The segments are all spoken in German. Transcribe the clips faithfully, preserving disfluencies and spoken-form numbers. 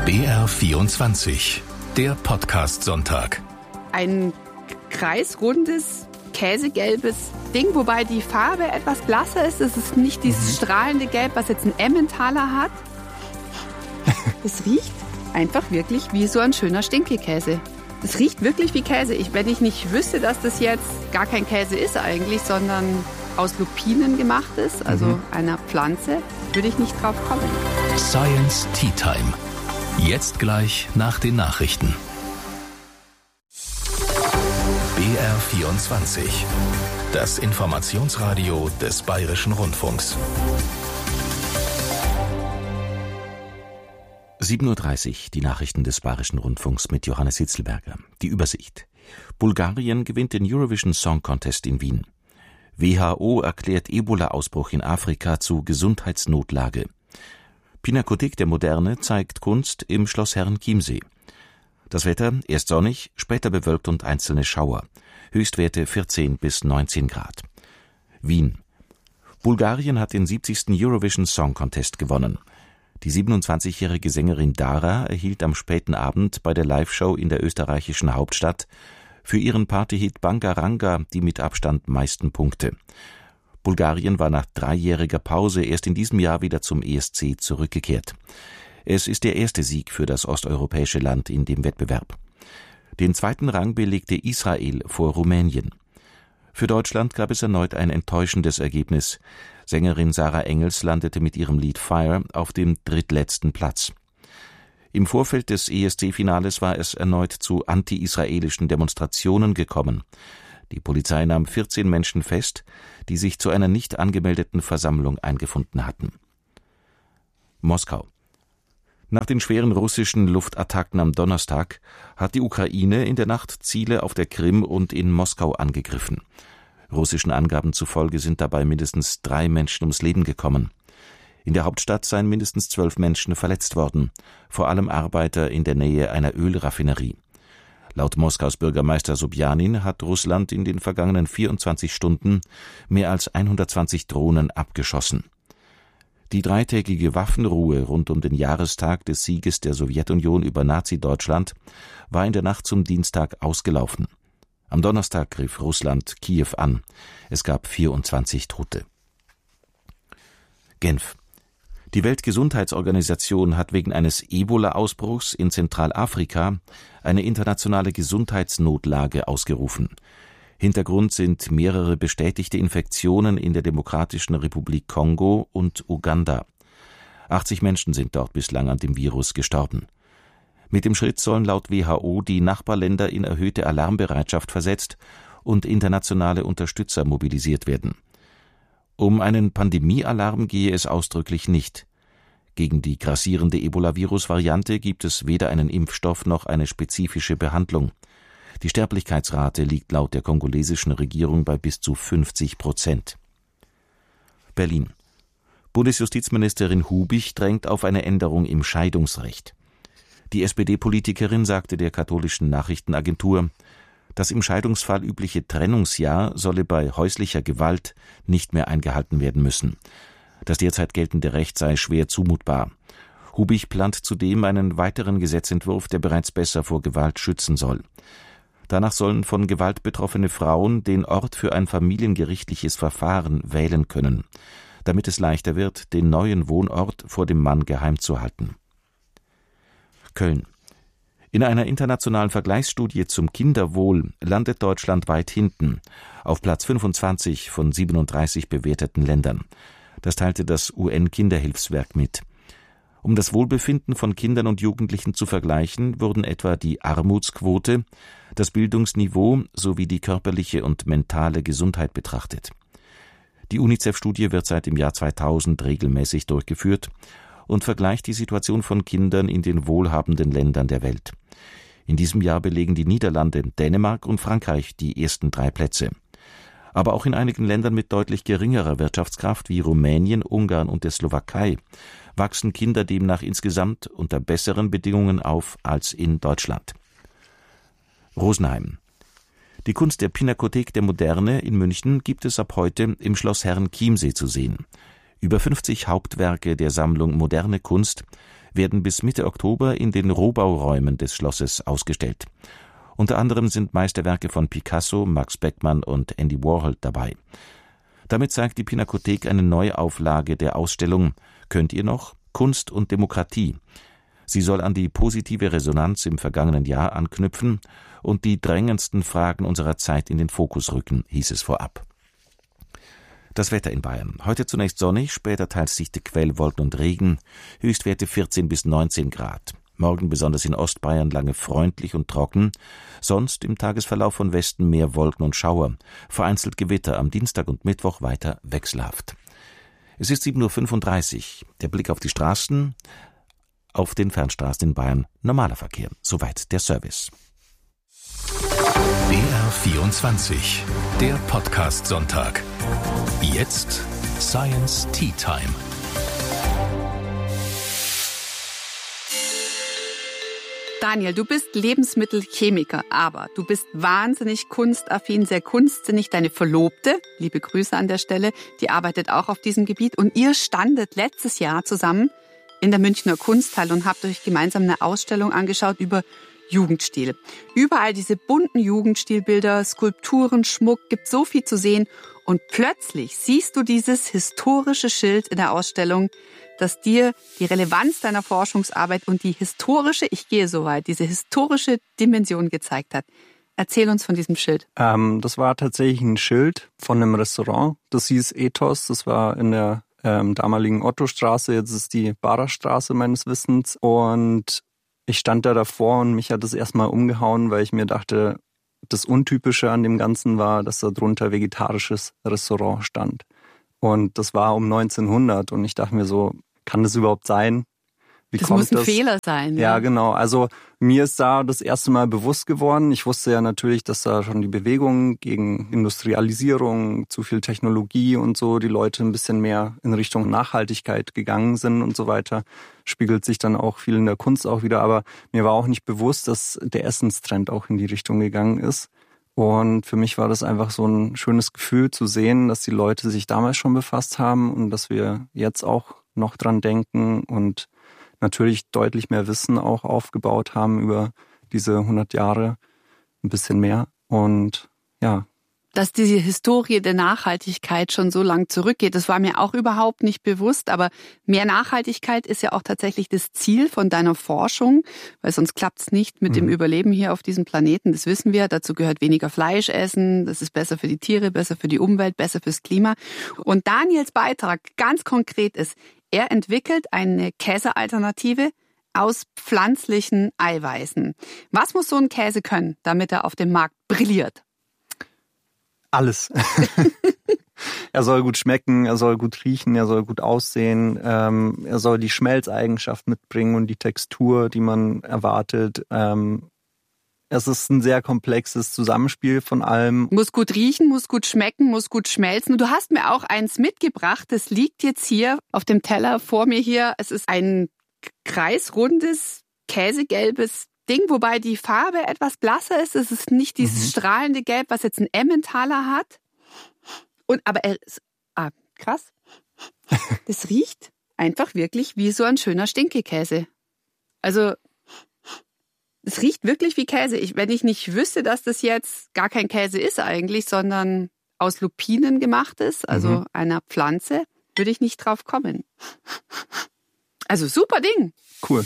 B R vierundzwanzig, der Podcast-Sonntag. Ein kreisrundes, käsegelbes Ding, wobei die Farbe etwas blasser ist. Es ist nicht dieses mhm. strahlende Gelb, was jetzt ein Emmentaler hat. Es riecht einfach wirklich wie so ein schöner Stinkekäse. Es riecht wirklich wie Käse. Ich, wenn ich nicht wüsste, dass das jetzt gar kein Käse ist eigentlich, sondern aus Lupinen gemacht ist, also mhm. einer Pflanze, würde ich nicht drauf kommen. Science Tea Time. Jetzt gleich nach den Nachrichten. B R vierundzwanzig. Das Informationsradio des Bayerischen Rundfunks. sieben Uhr dreißig, die Nachrichten des Bayerischen Rundfunks mit Johannes Hitzelberger. Die Übersicht. Bulgarien gewinnt den Eurovision Song Contest in Wien. W H O erklärt Ebola-Ausbruch in Afrika zu Gesundheitsnotlage. Pinakothek der Moderne zeigt Kunst im Schloss Herrenchiemsee. Das Wetter erst sonnig, später bewölkt und einzelne Schauer. Höchstwerte vierzehn bis neunzehn Grad. Wien. Bulgarien hat den siebzigsten Eurovision Song Contest gewonnen. Die siebenundzwanzigjährige Sängerin Dara erhielt am späten Abend bei der Live-Show in der österreichischen Hauptstadt für ihren Partyhit Bangaranga die mit Abstand meisten Punkte. Bulgarien war nach dreijähriger Pause erst in diesem Jahr wieder zum E S C zurückgekehrt. Es ist der erste Sieg für das osteuropäische Land in dem Wettbewerb. Den zweiten Rang belegte Israel vor Rumänien. Für Deutschland gab es erneut ein enttäuschendes Ergebnis. Sängerin Sarah Engels landete mit ihrem Lied Fire auf dem drittletzten Platz. Im Vorfeld des E S C-Finales war es erneut zu anti-israelischen Demonstrationen gekommen. Die Polizei nahm vierzehn Menschen fest, die sich zu einer nicht angemeldeten Versammlung eingefunden hatten. Moskau. Nach den schweren russischen Luftattacken am Donnerstag hat die Ukraine in der Nacht Ziele auf der Krim und in Moskau angegriffen. Russischen Angaben zufolge sind dabei mindestens drei Menschen ums Leben gekommen. In der Hauptstadt seien mindestens zwölf Menschen verletzt worden, vor allem Arbeiter in der Nähe einer Ölraffinerie. Laut Moskaus Bürgermeister Sobjanin hat Russland in den vergangenen vierundzwanzig Stunden mehr als hundertzwanzig Drohnen abgeschossen. Die dreitägige Waffenruhe rund um den Jahrestag des Sieges der Sowjetunion über Nazi-Deutschland war in der Nacht zum Dienstag ausgelaufen. Am Donnerstag griff Russland Kiew an. Es gab vierundzwanzig Tote. Genf. Die Weltgesundheitsorganisation hat wegen eines Ebola-Ausbruchs in Zentralafrika eine internationale Gesundheitsnotlage ausgerufen. Hintergrund sind mehrere bestätigte Infektionen in der Demokratischen Republik Kongo und Uganda. achtzig Menschen sind dort bislang an dem Virus gestorben. Mit dem Schritt sollen laut W H O die Nachbarländer in erhöhte Alarmbereitschaft versetzt und internationale Unterstützer mobilisiert werden. Um einen Pandemiealarm gehe es ausdrücklich nicht. Gegen die grassierende Ebola-Virus-Variante gibt es weder einen Impfstoff noch eine spezifische Behandlung. Die Sterblichkeitsrate liegt laut der kongolesischen Regierung bei bis zu fünfzig Prozent. Berlin. Bundesjustizministerin Hubich drängt auf eine Änderung im Scheidungsrecht. Die S P D-Politikerin sagte der katholischen Nachrichtenagentur, das im Scheidungsfall übliche Trennungsjahr solle bei häuslicher Gewalt nicht mehr eingehalten werden müssen. Das derzeit geltende Recht sei schwer zumutbar. Hubich plant zudem einen weiteren Gesetzentwurf, der bereits besser vor Gewalt schützen soll. Danach sollen von Gewalt betroffene Frauen den Ort für ein familiengerichtliches Verfahren wählen können, damit es leichter wird, den neuen Wohnort vor dem Mann geheim zu halten. Köln. In einer internationalen Vergleichsstudie zum Kinderwohl landet Deutschland weit hinten, auf Platz fünfundzwanzig von siebenunddreißig bewerteten Ländern. Das teilte das U N-Kinderhilfswerk mit. Um das Wohlbefinden von Kindern und Jugendlichen zu vergleichen, wurden etwa die Armutsquote, das Bildungsniveau sowie die körperliche und mentale Gesundheit betrachtet. Die UNICEF-Studie wird seit dem Jahr zweitausend regelmäßig durchgeführt und vergleicht die Situation von Kindern in den wohlhabenden Ländern der Welt. In diesem Jahr belegen die Niederlande, Dänemark und Frankreich die ersten drei Plätze. Aber auch in einigen Ländern mit deutlich geringerer Wirtschaftskraft wie Rumänien, Ungarn und der Slowakei wachsen Kinder demnach insgesamt unter besseren Bedingungen auf als in Deutschland. Rosenheim. Die Kunst der Pinakothek der Moderne in München gibt es ab heute im Schloss Herrenchiemsee zu sehen. Über fünfzig Hauptwerke der Sammlung Moderne Kunst werden bis Mitte Oktober in den Rohbauräumen des Schlosses ausgestellt. Unter anderem sind Meisterwerke von Picasso, Max Beckmann und Andy Warhol dabei. Damit zeigt die Pinakothek eine Neuauflage der Ausstellung »Könnt ihr noch? Kunst und Demokratie«. Sie soll an die positive Resonanz im vergangenen Jahr anknüpfen und die drängendsten Fragen unserer Zeit in den Fokus rücken, hieß es vorab. Das Wetter in Bayern. Heute zunächst sonnig, später teils dichte Quellwolken und Regen, Höchstwerte vierzehn bis neunzehn Grad. Morgen besonders in Ostbayern lange freundlich und trocken, sonst im Tagesverlauf von Westen mehr Wolken und Schauer, vereinzelt Gewitter, am Dienstag und Mittwoch weiter wechselhaft. Es ist sieben Uhr fünfunddreißig. Der Blick auf die Straßen, auf den Fernstraßen in Bayern, normaler Verkehr. Soweit der Service. B R vierundzwanzig, der Podcast-Sonntag. Jetzt Science Tea Time. Daniel, du bist Lebensmittelchemiker, aber du bist wahnsinnig kunstaffin, sehr kunstsinnig. Deine Verlobte, liebe Grüße an der Stelle, die arbeitet auch auf diesem Gebiet. Und ihr standet letztes Jahr zusammen in der Münchner Kunsthalle und habt euch gemeinsam eine Ausstellung angeschaut über Jugendstil. Überall diese bunten Jugendstilbilder, Skulpturen, Schmuck, gibt so viel zu sehen. Und plötzlich siehst du dieses historische Schild in der Ausstellung, das dir die Relevanz deiner Forschungsarbeit und die historische, ich gehe so weit, diese historische Dimension gezeigt hat. Erzähl uns von diesem Schild. Ähm, das war tatsächlich ein Schild von einem Restaurant. Das hieß Ethos. Das war in der ähm, damaligen Ottostraße. Jetzt ist die Barerstraße meines Wissens. Und ich stand da davor und mich hat das erstmal umgehauen, weil ich mir dachte, das Untypische an dem Ganzen war, dass da drunter vegetarisches Restaurant stand. Und das war um neunzehnhundert und ich dachte mir so, kann das überhaupt sein? Wie das kommt muss ein das? Fehler sein. Ja, ja, genau. Also mir ist da das erste Mal bewusst geworden. Ich wusste ja natürlich, dass da schon die Bewegung gegen Industrialisierung, zu viel Technologie und so, die Leute ein bisschen mehr in Richtung Nachhaltigkeit gegangen sind und so weiter. Spiegelt sich dann auch viel in der Kunst auch wieder. Aber mir war auch nicht bewusst, dass der Essenstrend auch in die Richtung gegangen ist. Und für mich war das einfach so ein schönes Gefühl zu sehen, dass die Leute sich damals schon befasst haben und dass wir jetzt auch noch dran denken und natürlich deutlich mehr Wissen auch aufgebaut haben über diese hundert Jahre, ein bisschen mehr. Und ja. Dass diese Historie der Nachhaltigkeit schon so lang zurückgeht, das war mir auch überhaupt nicht bewusst. Aber mehr Nachhaltigkeit ist ja auch tatsächlich das Ziel von deiner Forschung, weil sonst klappt es nicht mit mhm. dem Überleben hier auf diesem Planeten. Das wissen wir. Dazu gehört weniger Fleisch essen. Das ist besser für die Tiere, besser für die Umwelt, besser fürs Klima. Und Daniels Beitrag ganz konkret ist, er entwickelt eine Käsealternative aus pflanzlichen Eiweißen. Was muss so ein Käse können, damit er auf dem Markt brilliert? Alles. Er soll gut schmecken, er soll gut riechen, er soll gut aussehen, ähm, er soll die Schmelzeigenschaft mitbringen und die Textur, die man erwartet. Ähm, es ist ein sehr komplexes Zusammenspiel von allem. Muss gut riechen, muss gut schmecken, muss gut schmelzen. Du hast mir auch eins mitgebracht, das liegt jetzt hier auf dem Teller vor mir hier. Es ist ein kreisrundes, käsegelbes Ding, wobei die Farbe etwas blasser ist. Es ist nicht dieses mhm. strahlende Gelb, was jetzt ein Emmentaler hat. Und aber er ist, ah, krass. Das riecht einfach wirklich wie so ein schöner Stinkekäse. Also es riecht wirklich wie Käse. Ich, wenn ich nicht wüsste, dass das jetzt gar kein Käse ist eigentlich, sondern aus Lupinen gemacht ist, also mhm. einer Pflanze, würde ich nicht drauf kommen. Also super Ding. Cool.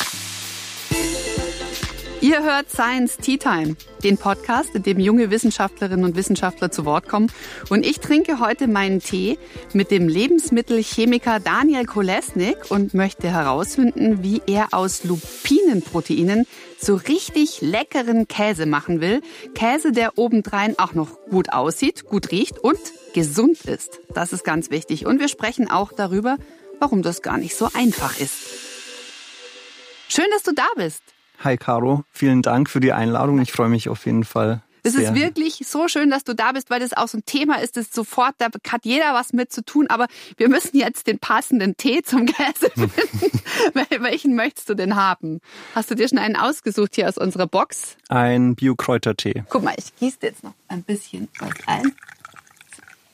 Ihr hört Science Tea Time, den Podcast, in dem junge Wissenschaftlerinnen und Wissenschaftler zu Wort kommen. Und ich trinke heute meinen Tee mit dem Lebensmittelchemiker Daniel Kolesnik und möchte herausfinden, wie er aus Lupinenproteinen so richtig leckeren Käse machen will. Käse, der obendrein auch noch gut aussieht, gut riecht und gesund ist. Das ist ganz wichtig. Und wir sprechen auch darüber, warum das gar nicht so einfach ist. Schön, dass du da bist. Hi Caro, vielen Dank für die Einladung. Ich freue mich auf jeden Fall. Es ist wirklich so schön, dass du da bist, weil das auch so ein Thema ist, das sofort, da hat jeder was mit zu tun. Aber wir müssen jetzt den passenden Tee zum Käse finden. Welchen möchtest du denn haben? Hast du dir schon einen ausgesucht hier aus unserer Box? Ein Bio-Kräutertee. Guck mal, ich gieße jetzt noch ein bisschen was ein.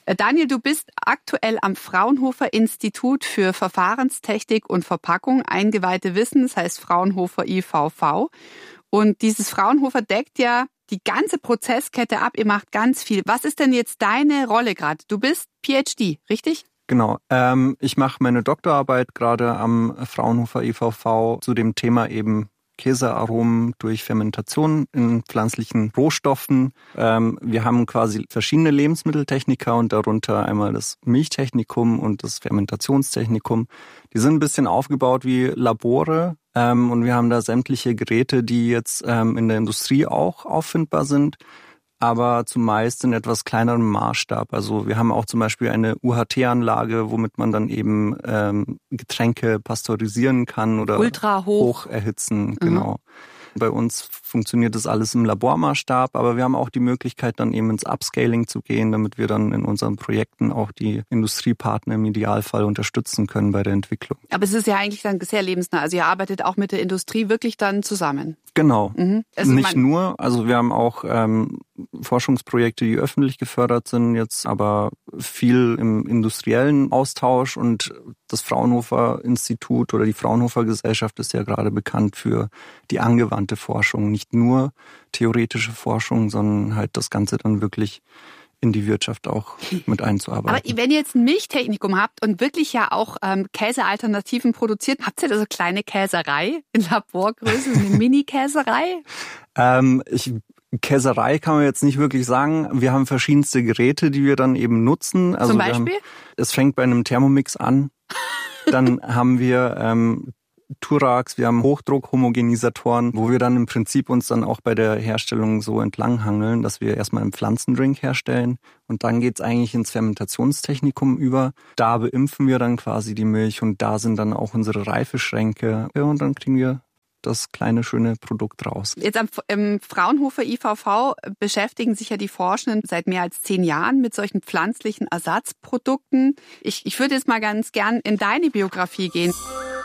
Daniel, du bist aktuell am Fraunhofer Institut für Verfahrenstechnik und Verpackung, eingeweihte Wissen, das heißt Fraunhofer I V V. Und dieses Fraunhofer deckt ja die ganze Prozesskette ab, ihr macht ganz viel. Was ist denn jetzt deine Rolle gerade? Du bist P H D, richtig? Genau. Ähm, ich mache meine Doktorarbeit gerade am Fraunhofer I V V zu dem Thema eben Käsearomen durch Fermentation in pflanzlichen Rohstoffen. Ähm, wir haben quasi verschiedene Lebensmitteltechniker und darunter einmal das Milchtechnikum und das Fermentationstechnikum. Die sind ein bisschen aufgebaut wie Labore ähm, und wir haben da sämtliche Geräte, die jetzt ähm, in der Industrie auch auffindbar sind, aber zumeist in etwas kleinerem Maßstab. Also wir haben auch zum Beispiel eine U H T-Anlage, womit man dann eben ähm, Getränke pasteurisieren kann oder ultra hoch, hoch erhitzen. Mhm. Genau. Bei uns funktioniert das alles im Labormaßstab, aber wir haben auch die Möglichkeit, dann eben ins Upscaling zu gehen, damit wir dann in unseren Projekten auch die Industriepartner im Idealfall unterstützen können bei der Entwicklung. Aber es ist ja eigentlich dann sehr lebensnah. Also ihr arbeitet auch mit der Industrie wirklich dann zusammen. Genau. Mhm. Also Nicht nur, also wir haben auch ähm, Forschungsprojekte, die öffentlich gefördert sind jetzt, aber viel im industriellen Austausch, und das Fraunhofer Institut oder die Fraunhofer Gesellschaft ist ja gerade bekannt für die angewandte Forschung. Nicht nur theoretische Forschung, sondern halt das Ganze dann wirklich in die Wirtschaft auch mit einzuarbeiten. Aber wenn ihr jetzt ein Milchtechnikum habt und wirklich ja auch ähm, Käsealternativen produziert, habt ihr da so kleine Käserei in Laborgröße, eine Mini-Käserei? ähm, ich, Käserei kann man jetzt nicht wirklich sagen. Wir haben verschiedenste Geräte, die wir dann eben nutzen. Also Zum Beispiel? Wir haben, es fängt bei einem Thermomix an. Dann haben wir ähm, Turax, wir haben Hochdruck-Homogenisatoren, wo wir dann im Prinzip uns dann auch bei der Herstellung so entlanghangeln, dass wir erstmal einen Pflanzendrink herstellen und dann geht's eigentlich ins Fermentationstechnikum über. Da beimpfen wir dann quasi die Milch und da sind dann auch unsere Reifeschränke und dann kriegen wir das kleine, schöne Produkt raus. Jetzt am im Fraunhofer I V V beschäftigen sich ja die Forschenden seit mehr als zehn Jahren mit solchen pflanzlichen Ersatzprodukten. Ich, ich würde jetzt mal ganz gern in deine Biografie gehen.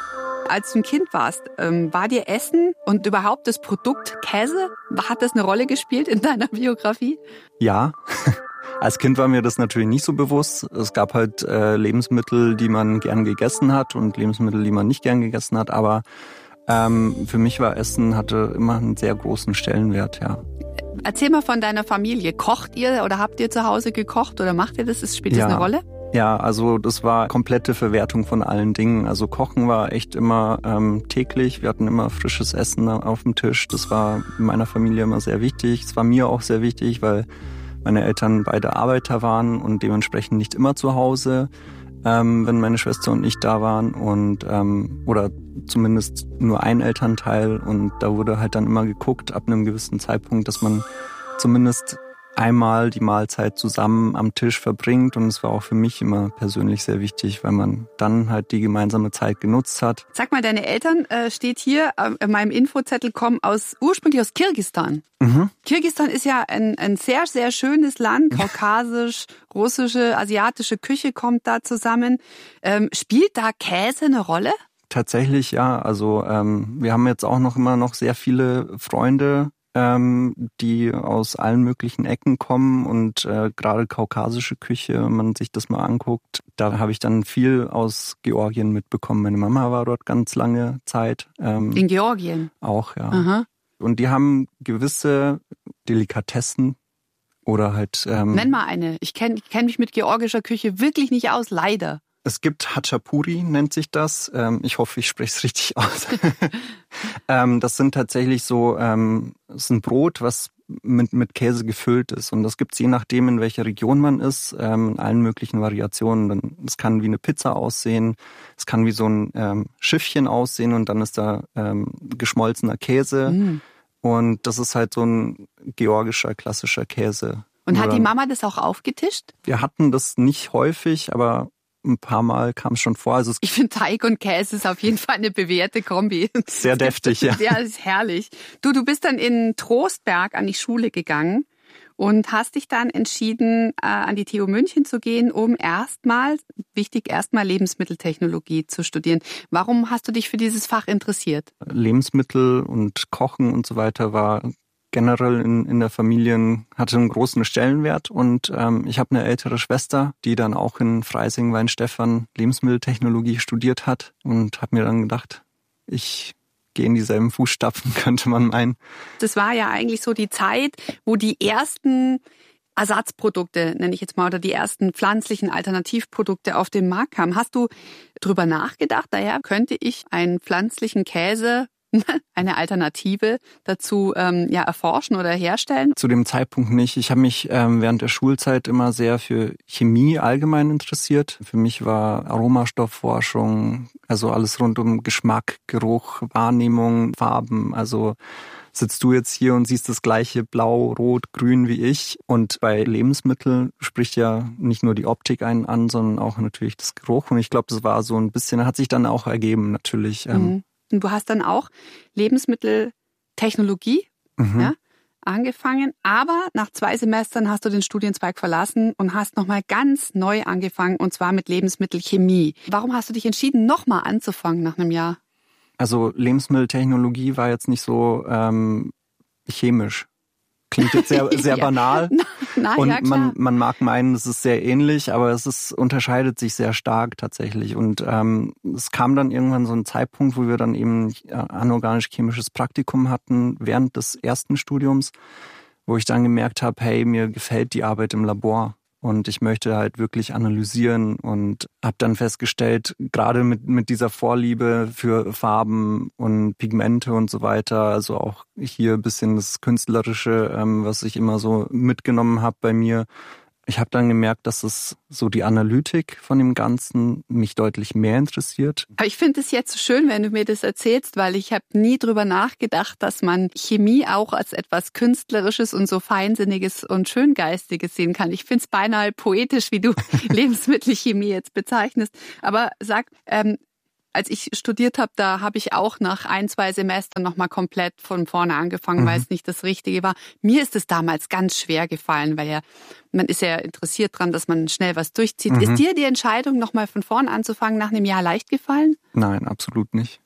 Als du ein Kind warst, ähm, war dir Essen und überhaupt das Produkt Käse, hat das eine Rolle gespielt in deiner Biografie? Ja, als Kind war mir das natürlich nicht so bewusst. Es gab halt äh, Lebensmittel, die man gern gegessen hat und Lebensmittel, die man nicht gern gegessen hat. Aber ähm, für mich war Essen, hatte immer einen sehr großen Stellenwert, ja. Erzähl mal von deiner Familie. Kocht ihr oder habt ihr zu Hause gekocht oder macht ihr das? Spielt das ja. eine Rolle? Ja, also das war komplette Verwertung von allen Dingen. Also Kochen war echt immer ähm, täglich. Wir hatten immer frisches Essen auf dem Tisch. Das war in meiner Familie immer sehr wichtig. Es war mir auch sehr wichtig, weil meine Eltern beide Arbeiter waren und dementsprechend nicht immer zu Hause, ähm, wenn meine Schwester und ich da waren. Und ähm, oder zumindest nur ein Elternteil. Und da wurde halt dann immer geguckt ab einem gewissen Zeitpunkt, dass man zumindest einmal die Mahlzeit zusammen am Tisch verbringt, und es war auch für mich immer persönlich sehr wichtig, weil man dann halt die gemeinsame Zeit genutzt hat. Sag mal, deine Eltern, äh, steht hier äh, in meinem Infozettel, kommen aus ursprünglich aus Kirgisistan. Mhm. Kirgisistan ist ja ein, ein sehr, sehr schönes Land, kaukasisch, russische, asiatische Küche kommt da zusammen. Ähm, spielt da Käse eine Rolle? Tatsächlich, ja. Also ähm, wir haben jetzt auch noch immer noch sehr viele Freunde, ähm, die aus allen möglichen Ecken kommen, und äh, gerade kaukasische Küche, wenn man sich das mal anguckt, da habe ich dann viel aus Georgien mitbekommen. Meine Mama war dort ganz lange Zeit. Ähm, In Georgien? Auch, ja. Aha. Und die haben gewisse Delikatessen oder halt... Ähm, Nenn mal eine. Ich kenne ich kenn mich mit georgischer Küche wirklich nicht aus, leider. Es gibt Hachapuri, nennt sich das. Ähm, ich hoffe, ich spreche es richtig aus. ähm, das sind tatsächlich so, ähm, das ist ein Brot, was mit, mit Käse gefüllt ist. Und das gibt es je nachdem, in welcher Region man ist, ähm, in allen möglichen Variationen. Es kann wie eine Pizza aussehen, es kann wie so ein ähm, Schiffchen aussehen, und dann ist da ähm, geschmolzener Käse. Mm. Und das ist halt so ein georgischer, klassischer Käse. Und Oder, hat die Mama das auch aufgetischt? Wir hatten das nicht häufig, aber ein paar Mal kam es schon vor. Also ich finde, Teig und Käse ist auf jeden Fall eine bewährte Kombi. Sehr deftig, ja. Ja, ist herrlich. Du, du bist dann in Trostberg an die Schule gegangen und hast dich dann entschieden, äh, an die T U München zu gehen, um erstmal, wichtig, erstmal Lebensmitteltechnologie zu studieren. Warum hast du dich für dieses Fach interessiert? Lebensmittel und Kochen und so weiter war generell in, in der Familie hatte einen großen Stellenwert. Und ähm, ich habe eine ältere Schwester, die dann auch in Freising-Weinstefan Lebensmitteltechnologie studiert hat und habe mir dann gedacht, ich gehe in dieselben Fußstapfen, könnte man meinen. Das war ja eigentlich so die Zeit, wo die ersten Ersatzprodukte, nenne ich jetzt mal, oder die ersten pflanzlichen Alternativprodukte auf den Markt kamen. Hast du drüber nachgedacht? Daher könnte ich einen pflanzlichen Käse, eine Alternative dazu ähm, ja, erforschen oder herstellen? Zu dem Zeitpunkt nicht. Ich habe mich ähm, während der Schulzeit immer sehr für Chemie allgemein interessiert. Für mich war Aromastoffforschung, also alles rund um Geschmack, Geruch, Wahrnehmung, Farben, also sitzt du jetzt hier und siehst das gleiche Blau, Rot, Grün wie ich. Und bei Lebensmitteln spricht ja nicht nur die Optik einen an, sondern auch natürlich das Geruch. Und ich glaube, das war so ein bisschen, hat sich dann auch ergeben natürlich. Mhm. Und du hast dann auch Lebensmitteltechnologie mhm. ja, angefangen. Aber nach zwei Semestern hast du den Studienzweig verlassen und hast nochmal ganz neu angefangen, und zwar mit Lebensmittelchemie. Warum hast du dich entschieden, nochmal anzufangen nach einem Jahr? Also Lebensmitteltechnologie war jetzt nicht so ähm, chemisch. Klingt jetzt sehr, sehr ja. banal. Na, und ja, man, man mag meinen, es ist sehr ähnlich, aber es ist, unterscheidet sich sehr stark tatsächlich. Und ähm, es kam dann irgendwann so ein Zeitpunkt, wo wir dann eben anorganisch-chemisches Praktikum hatten während des ersten Studiums, wo ich dann gemerkt habe, hey, mir gefällt die Arbeit im Labor. Und ich möchte halt wirklich analysieren und habe dann festgestellt, gerade mit mit dieser Vorliebe für Farben und Pigmente und so weiter, also auch hier ein bisschen das Künstlerische, ähm, was ich immer so mitgenommen habe bei mir. Ich habe dann gemerkt, dass es so die Analytik von dem Ganzen mich deutlich mehr interessiert. Aber ich finde es jetzt so schön, wenn du mir das erzählst, weil ich habe nie drüber nachgedacht, dass man Chemie auch als etwas Künstlerisches und so Feinsinniges und Schöngeistiges sehen kann. Ich finde es beinahe poetisch, wie du Lebensmittelchemie jetzt bezeichnest. Aber sag, ähm, als ich studiert habe, da habe ich auch nach ein, zwei Semestern nochmal komplett von vorne angefangen, mhm. weil es nicht das Richtige war. Mir ist es damals ganz schwer gefallen, weil ja man ist ja interessiert dran, dass man schnell was durchzieht. Mhm. Ist dir die Entscheidung, nochmal von vorne anzufangen, nach einem Jahr leicht gefallen? Nein, absolut nicht.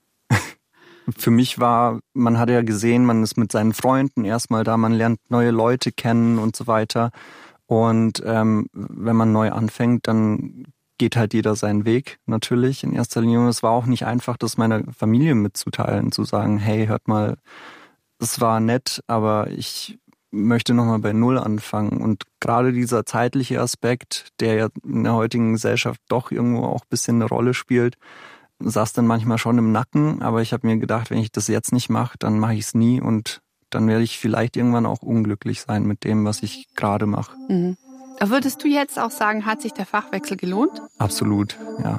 Für mich war, man hat ja gesehen, man ist mit seinen Freunden erstmal da, man lernt neue Leute kennen und so weiter. Und ähm, wenn man neu anfängt, dann geht halt jeder seinen Weg, natürlich, in erster Linie. Und es war auch nicht einfach, das meiner Familie mitzuteilen, zu sagen, hey, hört mal, es war nett, aber ich möchte nochmal bei Null anfangen. Und gerade dieser zeitliche Aspekt, der ja in der heutigen Gesellschaft doch irgendwo auch ein bisschen eine Rolle spielt, saß dann manchmal schon im Nacken. Aber ich habe mir gedacht, wenn ich das jetzt nicht mache, dann mache ich es nie. Und dann werde ich vielleicht irgendwann auch unglücklich sein mit dem, was ich gerade mache. Mhm. Würdest du jetzt auch sagen, hat sich der Fachwechsel gelohnt? Absolut, ja.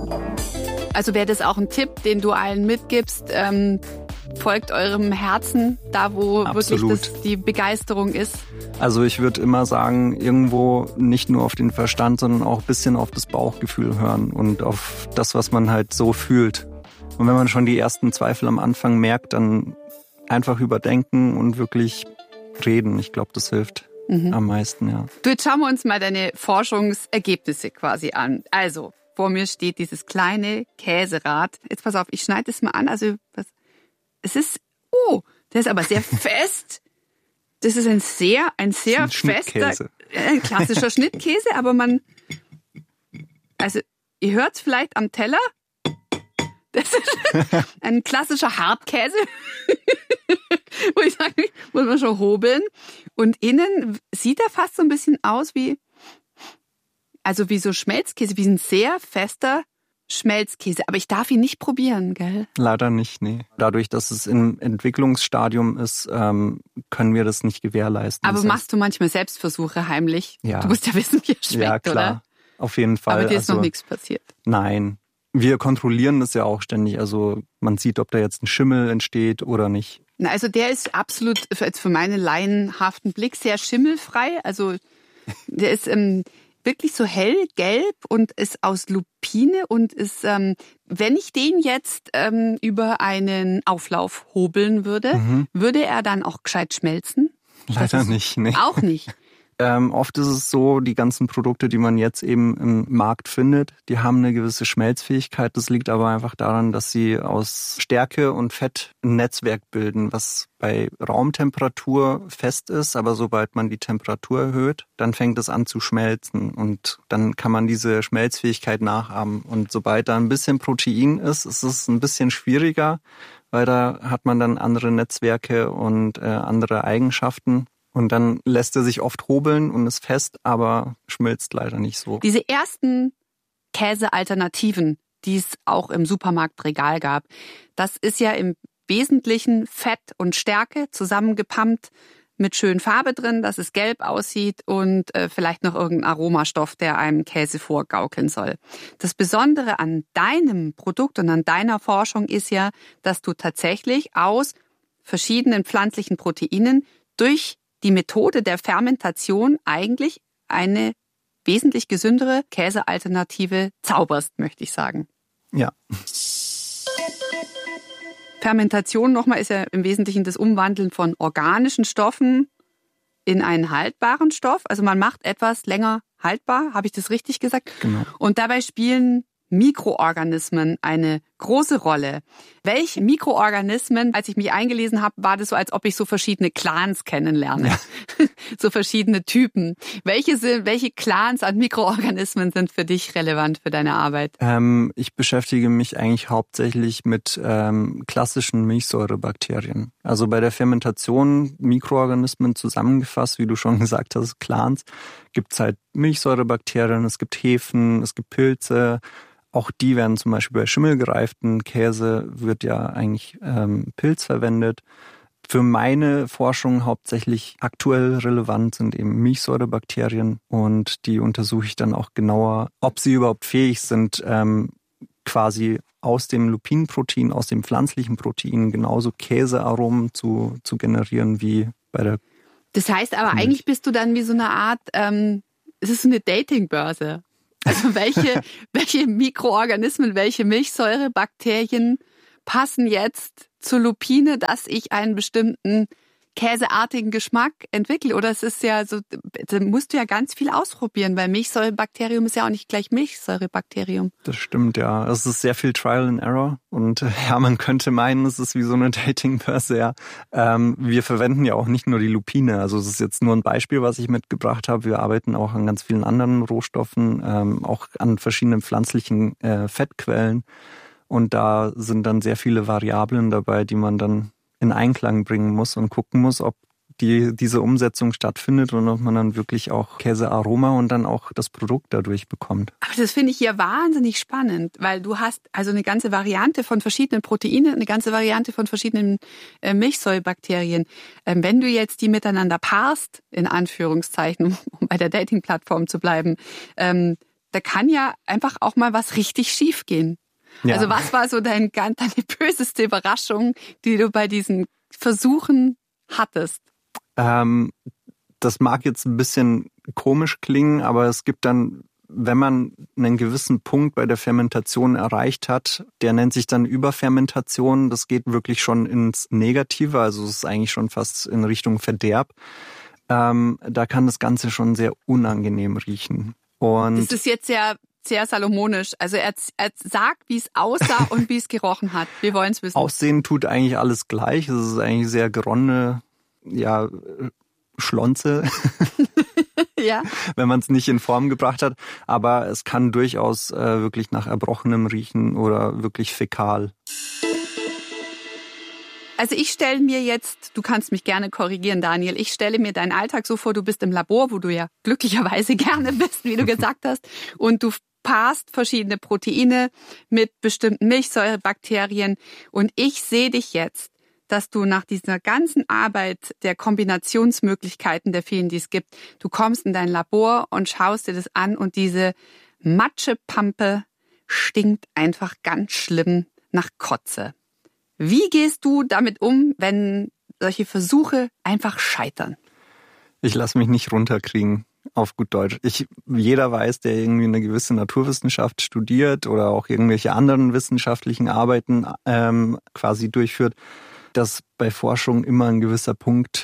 Also wäre das auch ein Tipp, den du allen mitgibst, ähm, folgt eurem Herzen, da wo Absolut. wirklich das, die Begeisterung ist? Also ich würde immer sagen, irgendwo nicht nur auf den Verstand, sondern auch ein bisschen auf das Bauchgefühl hören und auf das, was man halt so fühlt. Und wenn man schon die ersten Zweifel am Anfang merkt, dann einfach überdenken und wirklich reden. Ich glaube, das hilft. Mhm. Am meisten, ja. Du, jetzt schauen wir uns mal deine Forschungsergebnisse quasi an. Also, vor mir steht dieses kleine Käserad. Jetzt pass auf, ich schneide es mal an. Also, was, es ist, oh, der ist aber sehr fest. Das ist ein sehr, ein sehr das ist ein fester, äh, klassischer Schnittkäse, aber man, also, ihr hört es vielleicht am Teller. Das ist ein klassischer Hartkäse. Wo ich sage, muss man schon hobeln. Und innen sieht er fast so ein bisschen aus wie, also wie so Schmelzkäse, wie ein sehr fester Schmelzkäse. Aber ich darf ihn nicht probieren, gell? Leider nicht, nee. Dadurch, dass es im Entwicklungsstadium ist, ähm, können wir das nicht gewährleisten. Aber das machst heißt, du manchmal Selbstversuche heimlich? Ja. Du musst ja wissen, wie er schmeckt, ja, klar. Oder? Auf jeden Fall. Aber dir ist also, noch nichts passiert? Nein. Wir kontrollieren das ja auch ständig. Also man sieht, ob da jetzt ein Schimmel entsteht oder nicht. Na, also der ist absolut für, für meinen laienhaften Blick sehr schimmelfrei. Also der ist ähm, wirklich so hellgelb und ist aus Lupine und ist, ähm, wenn ich den jetzt ähm, über einen Auflauf hobeln würde, mhm. würde er dann auch gescheit schmelzen? Leider nicht, nee. Auch nicht. Ähm, oft ist es so, die ganzen Produkte, die man jetzt eben im Markt findet, die haben eine gewisse Schmelzfähigkeit. Das liegt aber einfach daran, dass sie aus Stärke und Fett ein Netzwerk bilden, was bei Raumtemperatur fest ist. Aber sobald man die Temperatur erhöht, dann fängt es an zu schmelzen. Und dann kann man diese Schmelzfähigkeit nachahmen. Und sobald da ein bisschen Protein ist, ist es ein bisschen schwieriger, weil da hat man dann andere Netzwerke und äh, andere Eigenschaften. Und dann lässt er sich oft hobeln und ist fest, aber schmilzt leider nicht so. Diese ersten Käsealternativen, die es auch im Supermarktregal gab, das ist ja im Wesentlichen Fett und Stärke zusammengepammt mit schön Farbe drin, dass es gelb aussieht und äh, vielleicht noch irgendein Aromastoff, der einem Käse vorgaukeln soll. Das Besondere an deinem Produkt und an deiner Forschung ist ja, dass du tatsächlich aus verschiedenen pflanzlichen Proteinen durch die Methode der Fermentation eigentlich eine wesentlich gesündere Käsealternative zauberst, möchte ich sagen. Ja. Fermentation nochmal ist ja im Wesentlichen das Umwandeln von organischen Stoffen in einen haltbaren Stoff. Also man macht etwas länger haltbar, habe ich das richtig gesagt? Genau. Und dabei spielen Mikroorganismen eine große Rolle. Welche Mikroorganismen, als ich mich eingelesen habe, war das so, als ob ich so verschiedene Clans kennenlerne. Ja. So verschiedene Typen. Welche sind, welche Clans an Mikroorganismen sind für dich relevant für deine Arbeit? Ähm, ich beschäftige mich eigentlich hauptsächlich mit ähm, klassischen Milchsäurebakterien. Also bei der Fermentation Mikroorganismen zusammengefasst, wie du schon gesagt hast, Clans, gibt es halt Milchsäurebakterien, es gibt Hefen, es gibt Pilze. Auch die werden zum Beispiel bei schimmelgereiften Käse wird ja eigentlich ähm, Pilz verwendet. Für meine Forschung hauptsächlich aktuell relevant sind eben Milchsäurebakterien und die untersuche ich dann auch genauer, ob sie überhaupt fähig sind, ähm, quasi aus dem Lupinprotein, aus dem pflanzlichen Protein genauso Käsearomen zu, zu generieren wie bei der Das heißt aber, Milch. Eigentlich bist du dann wie so eine Art, ähm, es ist so eine Datingbörse. Also welche, welche Mikroorganismen, welche Milchsäurebakterien passen jetzt zur Lupine, dass ich einen bestimmten käseartigen Geschmack entwickle? Oder es ist ja so, da musst du ja ganz viel ausprobieren, weil Milchsäurebakterium ist ja auch nicht gleich Milchsäurebakterium. Das stimmt, ja. Es ist sehr viel Trial and Error und ja, man könnte meinen, es ist wie so eine Datingbörse, ja. Ähm, wir verwenden ja auch nicht nur die Lupine, also es ist jetzt nur ein Beispiel, was ich mitgebracht habe. Wir arbeiten auch an ganz vielen anderen Rohstoffen, ähm, auch an verschiedenen pflanzlichen äh, Fettquellen und da sind dann sehr viele Variablen dabei, die man dann in Einklang bringen muss und gucken muss, ob die, diese Umsetzung stattfindet und ob man dann wirklich auch Käsearoma und dann auch das Produkt dadurch bekommt. Aber das finde ich hier wahnsinnig spannend, weil du hast also eine ganze Variante von verschiedenen Proteinen, eine ganze Variante von verschiedenen äh, Milchsäurebakterien. Ähm, wenn du jetzt die miteinander paarst, in Anführungszeichen, um bei der Dating-Plattform zu bleiben, ähm, da kann ja einfach auch mal was richtig schief gehen. Ja. Also was war so dein, deine böseste Überraschung, die du bei diesen Versuchen hattest? Ähm, das mag jetzt ein bisschen komisch klingen, aber es gibt dann, wenn man einen gewissen Punkt bei der Fermentation erreicht hat, der nennt sich dann Überfermentation. Das geht wirklich schon ins Negative, also es ist eigentlich schon fast in Richtung Verderb. Ähm, da kann das Ganze schon sehr unangenehm riechen. Und das ist jetzt ja sehr salomonisch. Also er, er sagt, wie es aussah und wie es gerochen hat. Wir wollen es wissen. Aussehen tut eigentlich alles gleich. Es ist eigentlich sehr geronnene, ja, Schlonze, ja. wenn man es nicht in Form gebracht hat. Aber es kann durchaus äh, wirklich nach Erbrochenem riechen oder wirklich fäkal. Also ich stelle mir jetzt, du kannst mich gerne korrigieren, Daniel, ich stelle mir deinen Alltag so vor, du bist im Labor, wo du ja glücklicherweise gerne bist, wie du gesagt hast, und du paarst verschiedene Proteine mit bestimmten Milchsäurebakterien und ich sehe dich jetzt, dass du nach dieser ganzen Arbeit der Kombinationsmöglichkeiten der vielen, die es gibt, du kommst in dein Labor und schaust dir das an und diese Matschepampe stinkt einfach ganz schlimm nach Kotze. Wie gehst du damit um, wenn solche Versuche einfach scheitern? Ich lasse mich nicht runterkriegen, auf gut Deutsch. Ich, jeder weiß, der irgendwie eine gewisse Naturwissenschaft studiert oder auch irgendwelche anderen wissenschaftlichen Arbeiten ähm, quasi durchführt, dass bei Forschung immer ein gewisser Punkt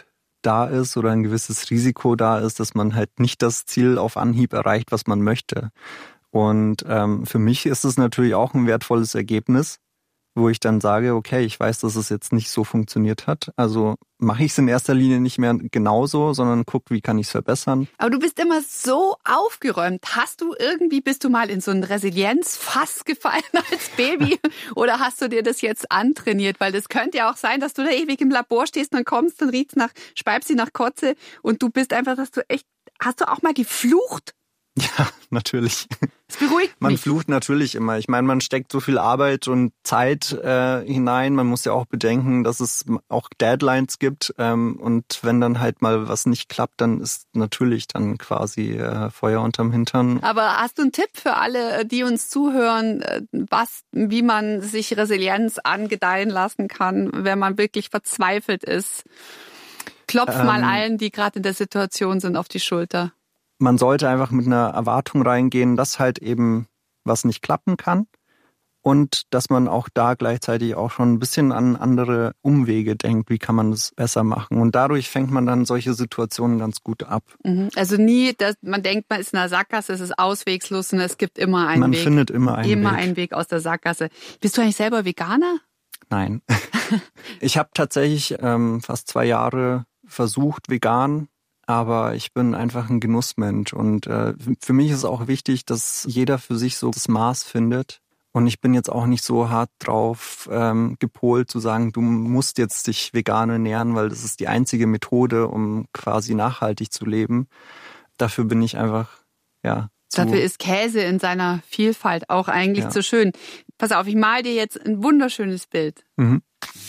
da ist oder ein gewisses Risiko da ist, dass man halt nicht das Ziel auf Anhieb erreicht, was man möchte. Und ähm, für mich ist es natürlich auch ein wertvolles Ergebnis, wo ich dann sage, okay, ich weiß, dass es jetzt nicht so funktioniert hat. Also mache ich es in erster Linie nicht mehr genauso, sondern guck, wie kann ich es verbessern. Aber du bist immer so aufgeräumt. Hast du irgendwie, bist du mal in so ein Resilienzfass gefallen als Baby oder hast du dir das jetzt antrainiert? Weil das könnte ja auch sein, dass du da ewig im Labor stehst und dann kommst und riechst nach, speibst sie nach Kotze und du bist einfach, dass du echt, hast du auch mal geflucht? Ja, natürlich. Das beruhigt man mich. Man flucht natürlich immer. Ich meine, man steckt so viel Arbeit und Zeit äh, hinein. Man muss ja auch bedenken, dass es auch Deadlines gibt. Ähm, und wenn dann halt mal was nicht klappt, dann ist natürlich dann quasi äh, Feuer unterm Hintern. Aber hast du einen Tipp für alle, die uns zuhören, was, wie man sich Resilienz angedeihen lassen kann, wenn man wirklich verzweifelt ist? Klopf ähm, mal allen, die gerade in der Situation sind, auf die Schulter. Man sollte einfach mit einer Erwartung reingehen, dass halt eben was nicht klappen kann und dass man auch da gleichzeitig auch schon ein bisschen an andere Umwege denkt, wie kann man das besser machen. Und dadurch fängt man dann solche Situationen ganz gut ab. Also nie, dass man denkt, man ist in einer Sackgasse, es ist auswegslos und es gibt immer einen man Weg. Man findet immer einen immer Weg. Immer einen Weg aus der Sackgasse. Bist du eigentlich selber Veganer? Nein. Ich habe tatsächlich ähm, fast zwei Jahre versucht, vegan. Aber ich bin einfach ein Genussmensch und äh, für mich ist es auch wichtig, dass jeder für sich so das Maß findet. Und ich bin jetzt auch nicht so hart drauf ähm, gepolt zu sagen, du musst jetzt dich vegan ernähren, weil das ist die einzige Methode, um quasi nachhaltig zu leben. Dafür bin ich einfach, ja. Zu Dafür ist Käse in seiner Vielfalt auch eigentlich ja. zu schön. Pass auf, ich mal dir jetzt ein wunderschönes Bild. Mhm.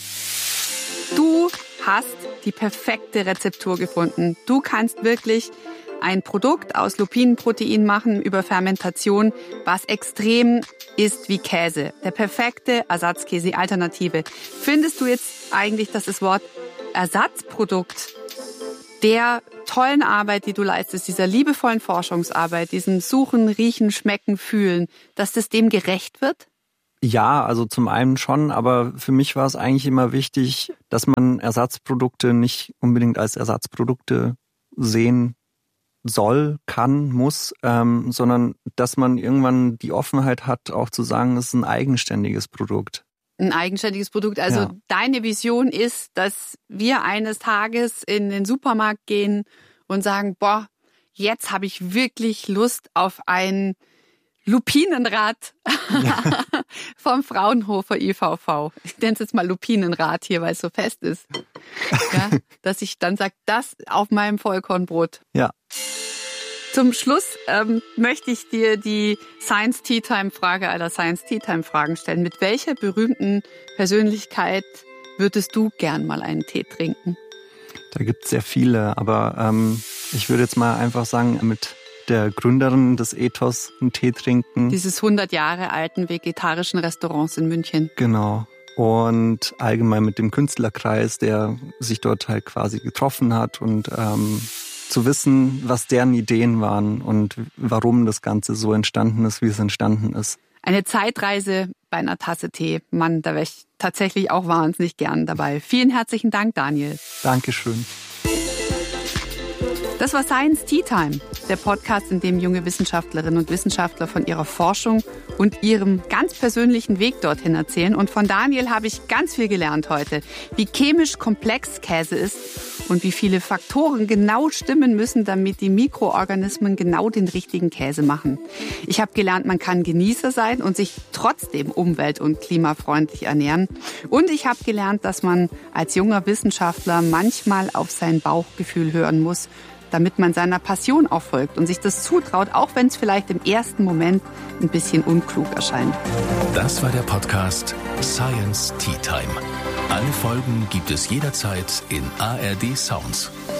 Du hast die perfekte Rezeptur gefunden. Du kannst wirklich ein Produkt aus Lupinenprotein machen über Fermentation, was extrem ist wie Käse. Der perfekte Ersatzkäse, die Alternative. Findest du jetzt eigentlich, dass das Wort Ersatzprodukt der tollen Arbeit, die du leistest, dieser liebevollen Forschungsarbeit, diesem Suchen, Riechen, Schmecken, Fühlen, dass das dem gerecht wird? Ja, also zum einen schon, aber für mich war es eigentlich immer wichtig, dass man Ersatzprodukte nicht unbedingt als Ersatzprodukte sehen soll, kann, muss, ähm, sondern dass man irgendwann die Offenheit hat, auch zu sagen, es ist ein eigenständiges Produkt. Ein eigenständiges Produkt. Also ja. Deine Vision ist, dass wir eines Tages in den Supermarkt gehen und sagen, boah, jetzt habe ich wirklich Lust auf ein Lupinenrad ja. vom Fraunhofer I V V. Ich nenne es jetzt mal Lupinenrad hier, weil es so fest ist. Ja, dass ich dann sage, das auf meinem Vollkornbrot. Ja. Zum Schluss ähm, möchte ich dir die Science Tea Time Frage aller Science Tea Time Fragen stellen. Mit welcher berühmten Persönlichkeit würdest du gern mal einen Tee trinken? Da gibt es sehr viele, aber ähm, ich würde jetzt mal einfach sagen, mit der Gründerin des Ethos einen Tee trinken. Dieses hundert Jahre alten vegetarischen Restaurants in München. Genau. Und allgemein mit dem Künstlerkreis, der sich dort halt quasi getroffen hat und ähm, zu wissen, was deren Ideen waren und warum das Ganze so entstanden ist, wie es entstanden ist. Eine Zeitreise bei einer Tasse Tee. Mann, da wäre ich tatsächlich auch wahnsinnig gern dabei. Vielen herzlichen Dank, Daniel. Dankeschön. Das war Science Tea Time, der Podcast, in dem junge Wissenschaftlerinnen und Wissenschaftler von ihrer Forschung und ihrem ganz persönlichen Weg dorthin erzählen. Und von Daniel habe ich ganz viel gelernt heute, wie chemisch komplex Käse ist und wie viele Faktoren genau stimmen müssen, damit die Mikroorganismen genau den richtigen Käse machen. Ich habe gelernt, man kann Genießer sein und sich trotzdem umwelt- und klimafreundlich ernähren. Und ich habe gelernt, dass man als junger Wissenschaftler manchmal auf sein Bauchgefühl hören muss, damit man seiner Passion auch folgt und sich das zutraut, auch wenn es vielleicht im ersten Moment ein bisschen unklug erscheint. Das war der Podcast Science Tea Time. Alle Folgen gibt es jederzeit in A R D Sounds.